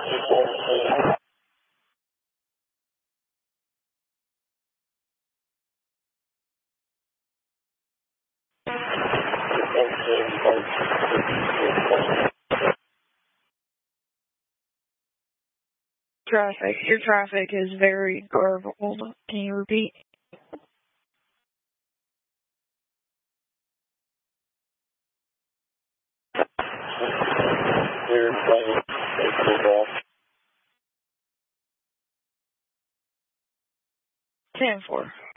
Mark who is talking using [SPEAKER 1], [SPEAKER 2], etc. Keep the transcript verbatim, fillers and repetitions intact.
[SPEAKER 1] Traffic. Your traffic is very garbled. Can you repeat? ten four.